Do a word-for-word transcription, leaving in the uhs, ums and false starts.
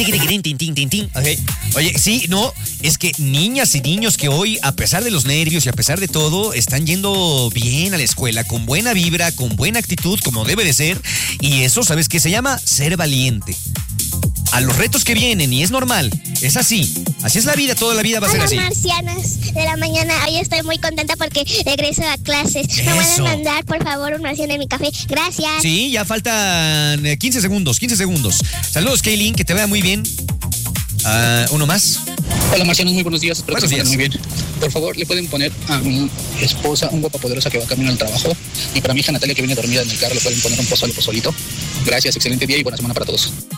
Okay. Oye, sí, no, es que niñas y niños que hoy, a pesar de los nervios y a pesar de todo, están yendo bien a la escuela, con buena vibra, con buena actitud, como debe de ser, y eso, ¿sabes qué se llama? Ser valiente. A los retos que vienen, y es normal, es así, así es la vida, toda la vida va a ser Hola, así. marcianas de la mañana, hoy estoy muy contenta porque regreso a clases. ¿Me pueden Eso. mandar, por favor, una ración de mi café? Gracias. Sí, ya faltan eh, quince segundos, quince segundos. Saludos, Kaylin, que te vea muy bien. Uh, ¿Uno más? Hola, marcianos, muy buenos días. Espero Buenos que se encuentren días. muy bien. Por favor, ¿le pueden poner a mi esposa un guapa poderosa que va camino al trabajo? Y para mi hija Natalia, que viene dormida en el carro, ¿le pueden poner un pozole pozolito? Gracias, excelente día y buena semana para todos.